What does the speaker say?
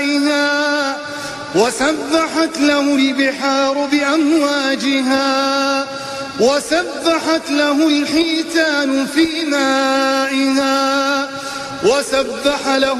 وسبحت له البحار بأمواجها وسبحت له الحيتان في مائها وسبح له